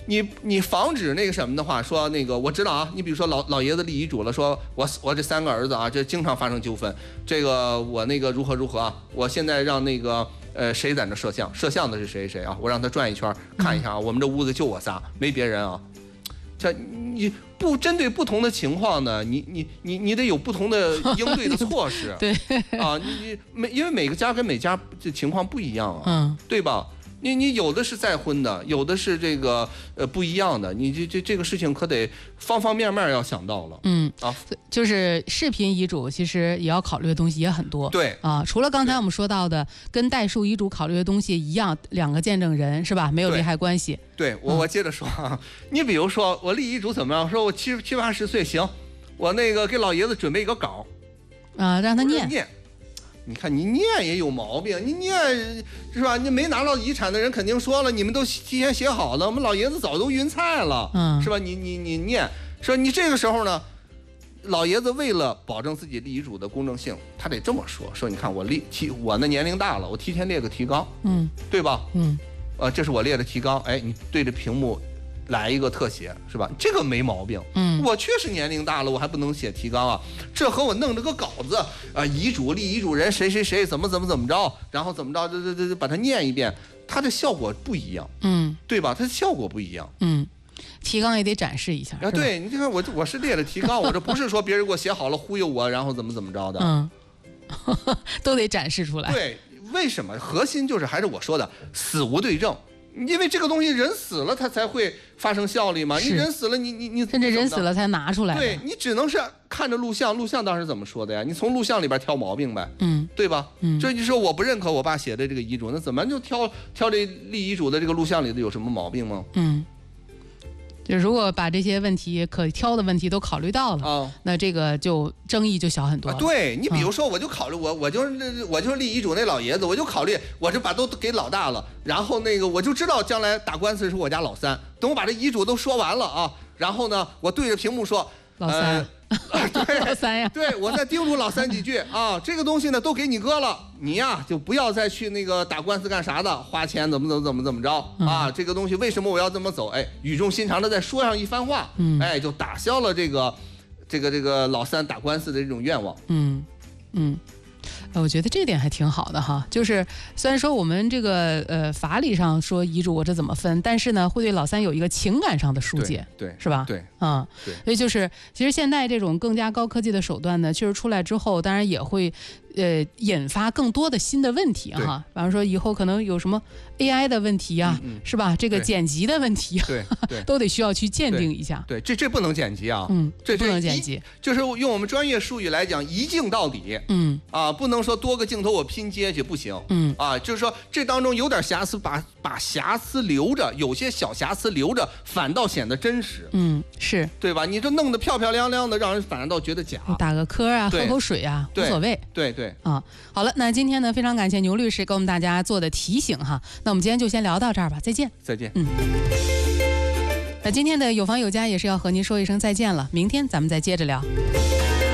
你防止那个什么的话，说那个我知道啊，你比如说老爷子立遗嘱了，说我这3个儿子啊，这经常发生纠纷，这个我那个如何啊，我现在让那个谁在那摄像的是谁啊，我让他转一圈看一下啊，我们这屋子就我仨，没别人啊。这你不针对不同的情况呢，你得有不同的应对的措施。 对啊，因为每个家跟每家这情况不一样啊，对吧？你有的是再婚的，有的是这个不一样的，你这个事情可得方方面面要想到了。 就是视频遗嘱其实也要考虑的东西也很多。 对啊，除了刚才我们说到的跟代书遗嘱考虑的东西一样，2个见证人是吧？没有利害关系。 对，我接着说啊，你比如说我立遗嘱怎么样？说我七八十岁行，我那个给老爷子准备一个稿啊，让他念。 你看你念也有毛病，你念是吧？你没拿到遗产的人肯定说了，你们都提前写好了，我们老爷子早都匀菜了，是吧？你念，说你这个时候呢，老爷子为了保证自己立遗嘱的公正性，他得这么说你看我那年龄大了，我提前列个提纲，对吧？这是我列的提纲，哎，你对着屏幕来一个特写，是吧？这个没毛病。我确实年龄大了，我还不能写提纲啊。这和我弄这个稿子啊，遗嘱立遗嘱人谁怎么着，然后怎么着，这把它念一遍，它的效果不一样。对吧？它的效果不一样。 提纲也得展示一下啊。 对，你看我是列了提纲，我这不是说别人给我写好了忽悠我，然后怎么着的。 都得展示出来。 对，为什么？核心就是还是我说的死无对证。因为这个东西人死了，它才会发生效力嘛。你人死了，你甚至人死了才拿出来。 对，你只能是看着录像当时怎么说的呀？你从录像里边挑毛病呗，对吧？这你说我不认可我爸写的这个遗嘱，那怎么就挑这立遗嘱的这个录像里的有什么毛病吗？ 就如果把这些问题可挑的问题都考虑到了那这个就争议就小很多了。 对，你比如说我就考虑我就是立遗嘱那老爷子，我就考虑我这把都给老大了，然后那个我就知道将来打官司是我家老三，等我把这遗嘱都说完了啊，然后呢我对着屏幕说老三对老三呀， 对，我再叮嘱老三几句啊，这个东西呢都给你哥了，你呀就不要再去那个打官司干啥的，花钱怎么着啊，这个东西为什么我要这么走？哎，语重心长的再说上一番话，哎，就打消了这个老三打官司的这种愿望。 我觉得这点还挺好的哈，就是虽然说我们这个法理上说遗嘱我这怎么分，但是呢会对老三有一个情感上的疏解， 对， 是吧？ 对， 对，所以就是其实现在这种更加高科技的手段呢，确实出来之后，当然也会引发更多的新的问题哈，比方说以后可能有什么 AI 的问题啊，是吧？这个剪辑的问题啊， 对， 都得需要去鉴定一下。 对，这不能剪辑啊， 这不能剪辑， 就是用我们专业术语来讲，一镜到底。不能说多个镜头我拼接去不行。就是说这当中有点瑕疵，把瑕疵留着，有些小瑕疵留着，反倒显得真实。 是对吧？你这弄得漂漂亮亮的，让人反而倒觉得假。 打个磕啊，喝口水啊，无所谓。 对好了，那今天呢，非常感谢牛律师给我们大家做的提醒哈。那我们今天就先聊到这儿吧，再见。那今天的有房有家也是要和您说一声再见了，明天咱们再接着聊。